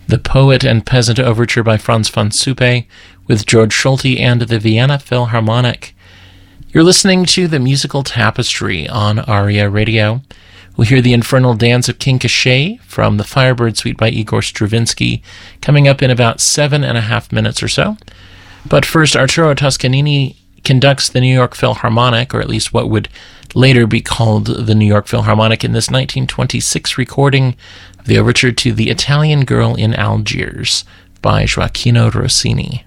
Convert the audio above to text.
The Poet and Peasant Overture by Franz von Suppe with George Schulte and the Vienna Philharmonic. You're listening to the Musical Tapestry on ARIA Radio. We'll hear the Infernal Dance of King Cachet from the Firebird Suite by Igor Stravinsky coming up in about 7.5 minutes or so. But first, Arturo Toscanini conducts the New York Philharmonic, or at least what would later be called the New York Philharmonic, in this 1926 recording of the overture to The Italian Girl in Algiers by Gioacchino Rossini.